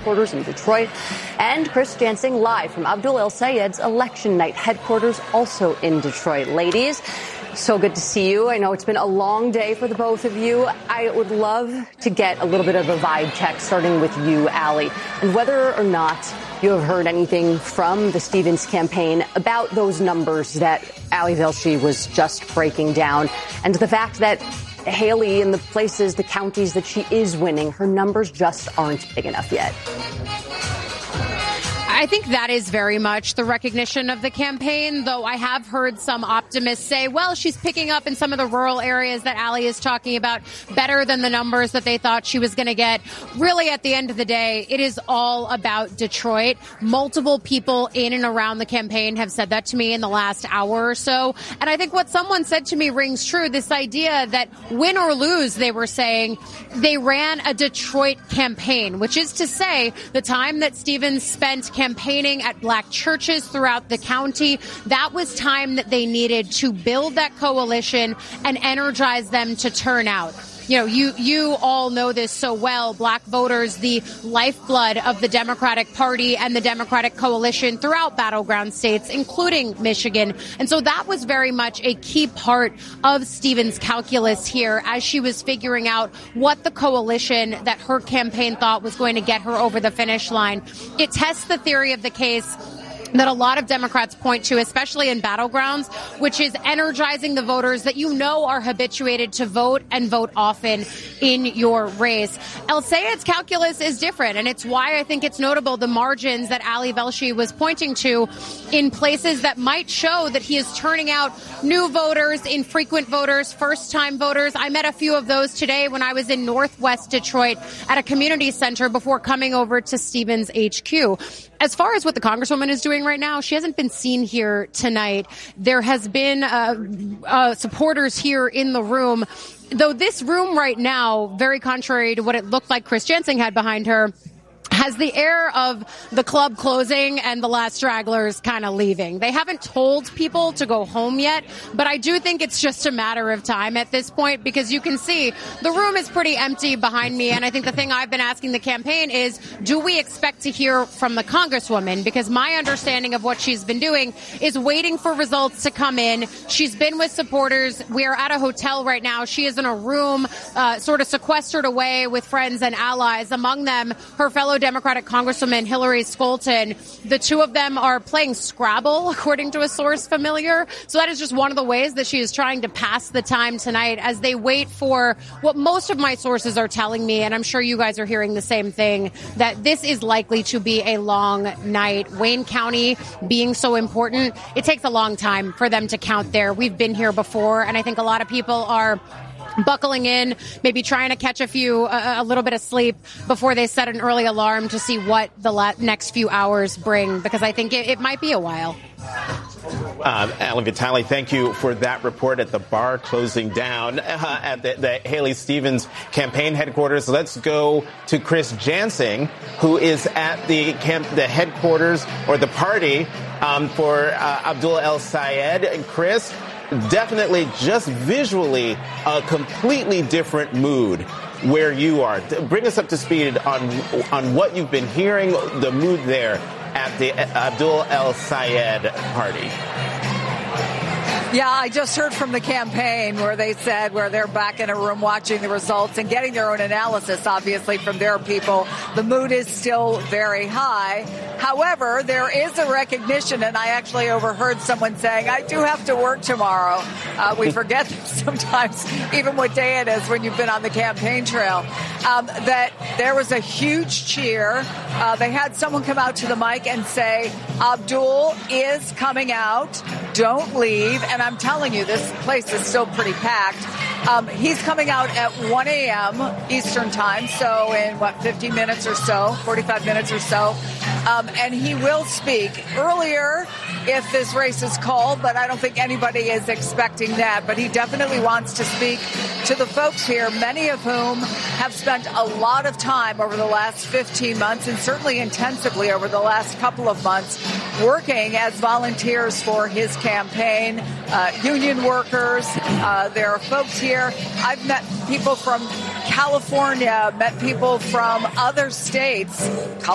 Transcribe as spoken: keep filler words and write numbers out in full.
headquarters in Detroit, and Chris Jansing live from Abdul El Sayed's election night headquarters, also in Detroit. Ladies, so good to see you. I know it's been a long day for the both of you. I would love to get a little bit of a vibe check, starting with you, Allie, and whether or not you have heard anything from the Stevens campaign about those numbers that Ali Velshi was just breaking down, and the fact that Haley, in the places, the counties that she is winning, her numbers just aren't big enough yet. I think that is very much the recognition of the campaign, though I have heard some optimists say, well, she's picking up in some of the rural areas that Ali is talking about better than the numbers that they thought she was going to get. Really, at the end of the day, it is all about Detroit. Multiple people in and around the campaign have said that to me in the last hour or so. And I think what someone said to me rings true, this idea that win or lose, they were saying, they ran a Detroit campaign, which is to say the time that Stevens spent campaigning campaigning at black churches throughout the county, that was time that they needed to build that coalition and energize them to turn out. You know, you, you all know this so well. Black voters, the lifeblood of the Democratic Party and the Democratic coalition throughout battleground states, including Michigan. And so that was very much a key part of Stevens' calculus here as she was figuring out what the coalition that her campaign thought was going to get her over the finish line. It tests the theory of the case that a lot of Democrats point to, especially in battlegrounds, which is energizing the voters that you know are habituated to vote and vote often in your race. El Sayed's calculus is different, and it's why I think it's notable the margins that Ali Velshi was pointing to in places that might show that he is turning out new voters, infrequent voters, first-time voters. I met a few of those today when I was in Northwest Detroit at a community center before coming over to Stevens H Q. As far as what the Congresswoman is doing right now, she hasn't been seen here tonight. There has been uh, uh, supporters here in the room, though this room right now, very contrary to what it looked like Chris Jansing had behind her, has the air of the club closing and the last stragglers kind of leaving. They haven't told people to go home yet, but I do think it's just a matter of time at this point, because you can see the room is pretty empty behind me. And I think the thing I've been asking the campaign is, do we expect to hear from the Congresswoman? Because my understanding of what she's been doing is waiting for results to come in. She's been with supporters. We are at a hotel right now. She is in a room uh, sort of sequestered away with friends and allies, among them her fellow Democratic Congresswoman Hillary Scholten. The two of them are playing Scrabble, according to a source familiar. So that is just one of the ways that she is trying to pass the time tonight as they wait for what most of my sources are telling me, and I'm sure you guys are hearing the same thing, that this is likely to be a long night. Wayne County being so important, it takes a long time for them to count there. We've been here before, and I think a lot of people are buckling in, maybe trying to catch a few, uh, a little bit of sleep before they set an early alarm to see what the la- next few hours bring, because I think it, it might be a while. Uh, Ali Vitale, thank you for that report at the bar closing down uh, at the, the Haley Stevens campaign headquarters. Let's go to Chris Jansing, who is at the camp, the headquarters or the party um, for uh, Abdul El Sayed. And Chris, definitely just visually a completely different mood where you are. Bring us up to speed on on what you've been hearing, the mood there at the Abdul El Sayed party. Yeah, I just heard from the campaign where they said where they're back in a room watching the results and getting their own analysis, obviously, from their people. The mood is still very high. However, there is a recognition, and I actually overheard someone saying, I do have to work tomorrow. Uh, we forget sometimes even what day it is when you've been on the campaign trail. Um, that there was a huge cheer. Uh, they had someone come out to the mic and say, Abdul is coming out. Don't leave. And I'm telling you, this place is still pretty packed. Um, he's coming out at one a.m. Eastern time, so in, what, fifty minutes or so, forty-five minutes or so. Um, and he will speak earlier if this race is called, but I don't think anybody is expecting that. But he definitely wants to speak to the folks here, many of whom have spent a lot of time over the last fifteen months and certainly intensively over the last couple of months working as volunteers for his campaign, uh, union workers. Uh, there are folks here. I've met people from California, met people from other states.